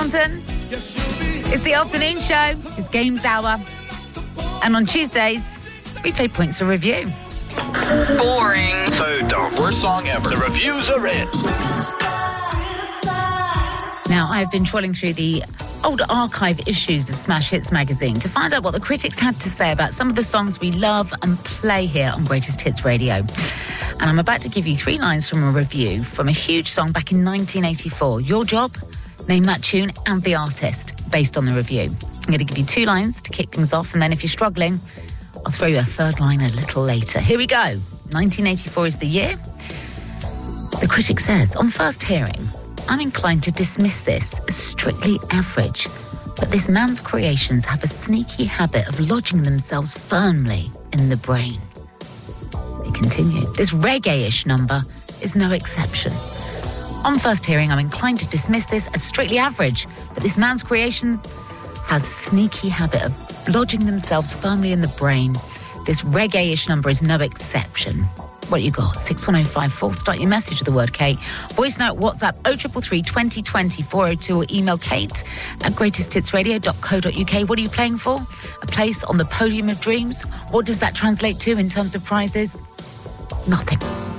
Taunton. It's the afternoon show. It's Games Hour. And on Tuesdays, we play Points of Review. Boring. So dumb. Worst song ever. The reviews are in. Now, I've been trawling through the old archive issues of Smash Hits magazine to find out what the critics had to say about some of the songs we love and play here on Greatest Hits Radio. And I'm about to give you 3 lines from a review from a huge song back in 1984. Your job? Name that tune and the artist based on the review. I'm going to give you 2 lines to kick things off, and then if you're struggling, I'll throw you a 3rd line a little later. Here we go. 1984 is the year. The critic says, on first hearing, I'm inclined to dismiss this as strictly average, but this man's creations have a sneaky habit of lodging themselves firmly in the brain. They continue. This reggae-ish number is no exception. On first hearing, I'm inclined to dismiss this as strictly average, but this man's creation has a sneaky habit of lodging themselves firmly in the brain. This reggae-ish number is no exception. What you got? 61054. Start your message with the word Kate. Voice note, WhatsApp 0333 2020 402, or email kate@greatesthitsradio.co.uk. What are you playing for? A place on the podium of dreams? What does that translate to in terms of prizes? Nothing.